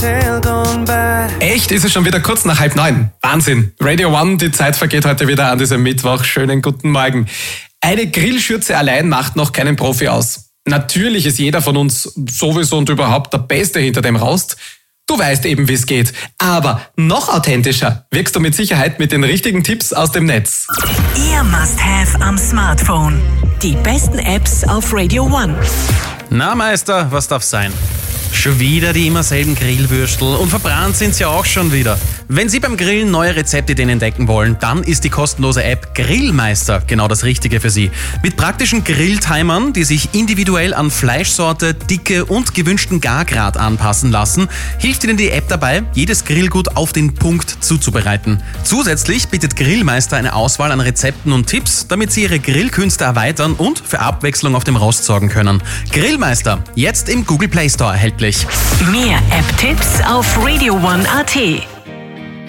Echt, ist es schon wieder kurz nach 8:30. Wahnsinn. Radio One, die Zeit vergeht heute wieder an diesem Mittwoch. Schönen guten Morgen. Eine Grillschürze allein macht noch keinen Profi aus. Natürlich ist jeder von uns sowieso und überhaupt der Beste hinter dem Rost. Du weißt eben, wie es geht. Aber noch authentischer wirkst du mit Sicherheit mit den richtigen Tipps aus dem Netz. Ihr Must-Have am Smartphone. Die besten Apps auf Radio One. Na Meister, was darf sein? Schon wieder die immer selben Grillwürstel und verbrannt sind sie auch schon wieder. Wenn Sie beim Grillen neue Rezeptideen entdecken wollen, dann ist die kostenlose App Grillmeister genau das Richtige für Sie. Mit praktischen Grilltimern, die sich individuell an Fleischsorte, Dicke und gewünschten Gargrad anpassen lassen, hilft Ihnen die App dabei, jedes Grillgut auf den Punkt zuzubereiten. Zusätzlich bietet Grillmeister eine Auswahl an Rezepten und Tipps, damit Sie Ihre Grillkünste erweitern und für Abwechslung auf dem Rost sorgen können. Grillmeister, jetzt im Google Play Store erhältlich. Mehr App-Tipps auf radioone.at.